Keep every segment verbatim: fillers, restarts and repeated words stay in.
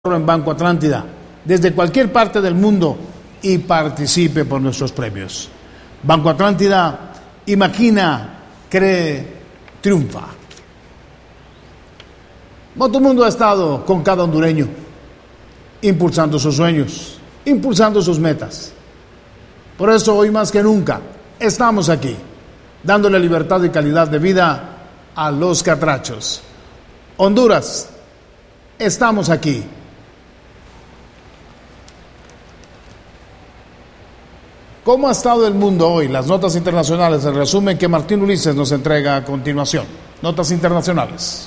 en Banco Atlántida desde cualquier parte del mundo y participe por nuestros premios. Banco Atlántida imagina, cree, triunfa. Motomundo ha estado con cada hondureño, impulsando sus sueños, impulsando sus metas. Por eso hoy más que nunca estamos aquí, dándole libertad y calidad de vida a los catrachos. Honduras, estamos aquí. ¿Cómo ha estado el mundo hoy? Las notas internacionales, el resumen que Martín Ulises nos entrega a continuación. Notas internacionales.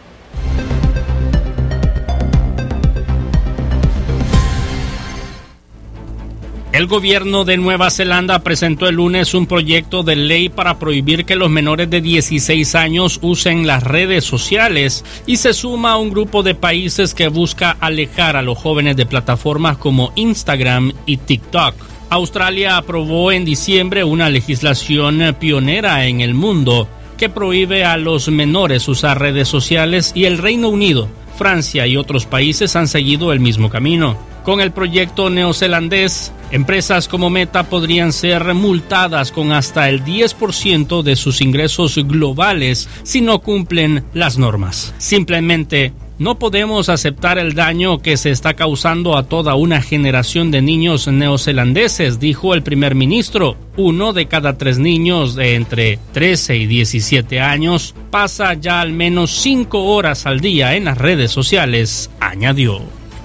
El gobierno de Nueva Zelanda presentó el lunes un proyecto de ley para prohibir que los menores de dieciséis años usen las redes sociales y se suma a un grupo de países que busca alejar a los jóvenes de plataformas como Instagram y TikTok. Australia aprobó en diciembre una legislación pionera en el mundo que prohíbe a los menores usar redes sociales y el Reino Unido, Francia y otros países han seguido el mismo camino. Con el proyecto neozelandés, empresas como Meta podrían ser multadas con hasta el diez por ciento de sus ingresos globales si no cumplen las normas. Simplemente no podemos aceptar el daño que se está causando a toda una generación de niños neozelandeses, dijo el primer ministro. Uno de cada tres niños de entre trece y diecisiete años pasa ya al menos cinco horas al día en las redes sociales, añadió.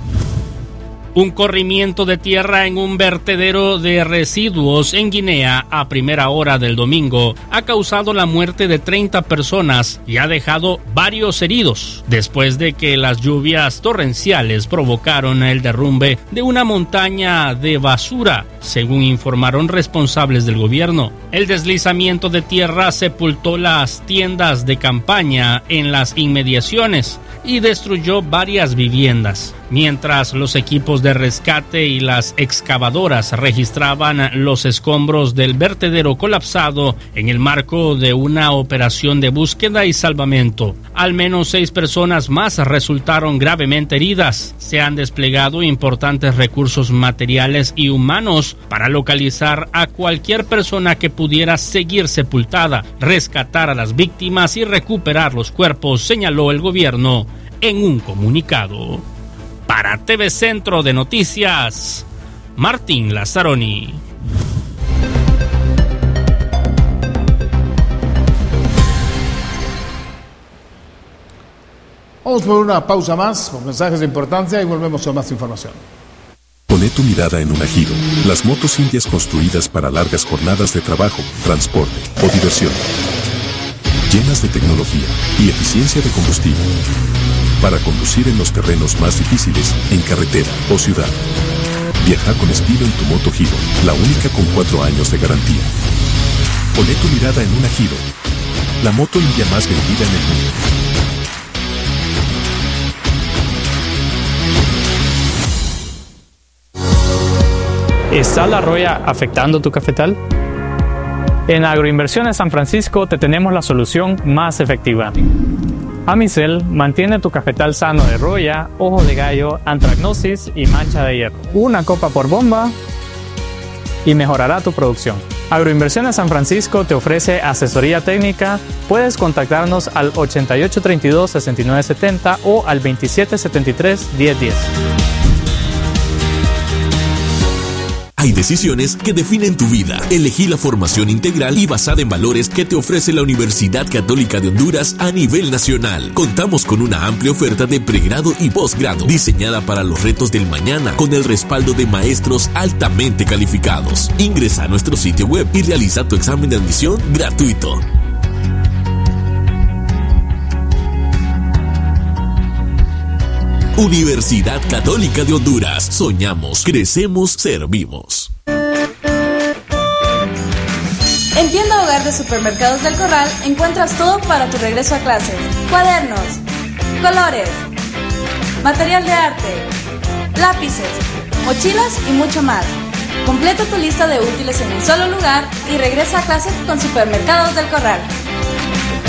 Un corrimiento de tierra en un vertedero de residuos en Guinea a primera hora del domingo ha causado la muerte de treinta personas y ha dejado varios heridos, después de que las lluvias torrenciales provocaron el derrumbe de una montaña de basura, según informaron responsables del gobierno. El deslizamiento de tierra sepultó las tiendas de campaña en las inmediaciones y destruyó varias viviendas, mientras los equipos de rescate y las excavadoras registraban los escombros del vertedero colapsado en el marco de una operación de búsqueda y salvamento. Al menos seis personas más resultaron gravemente heridas. Se han desplegado importantes recursos materiales y humanos para localizar a cualquier persona que pudiera seguir sepultada, rescatar a las víctimas y recuperar los cuerpos, señaló el gobierno en un comunicado. Para T V Centro de Noticias, Martín Lazzaroni. Vamos por una pausa más, por mensajes de importancia y volvemos con más información. Pone tu mirada en una Giro, las motos indias construidas para largas jornadas de trabajo, transporte o diversión, llenas de tecnología y eficiencia de combustible, para conducir en los terrenos más difíciles, en carretera o ciudad. Viaja con estilo en tu moto Giro, la única con cuatro años de garantía. Pone tu mirada en una Giro, la moto india más vendida en el mundo. ¿Está la roya afectando tu cafetal? En Agroinversiones San Francisco te tenemos la solución más efectiva. Amicel mantiene tu cafetal sano de roya, ojo de gallo, antracnosis y mancha de hierro. Una copa por bomba y mejorará tu producción. Agroinversiones San Francisco te ofrece asesoría técnica. Puedes contactarnos al ochenta y ocho treinta y dos sesenta y nueve setenta o al veintisiete setenta y tres diez diez. Hay decisiones que definen tu vida. Elegí la formación integral y basada en valores que te ofrece la Universidad Católica de Honduras a nivel nacional. Contamos con una amplia oferta de pregrado y posgrado, diseñada para los retos del mañana, con el respaldo de maestros altamente calificados. Ingresa a nuestro sitio web y realiza tu examen de admisión gratuito. Universidad Católica de Honduras. Soñamos, crecemos, servimos. En Tienda Hogar de Supermercados del Corral encuentras todo para tu regreso a clases. Cuadernos, colores, material de arte, lápices, mochilas y mucho más. Completa tu lista de útiles en un solo lugar y regresa a clases con Supermercados del Corral.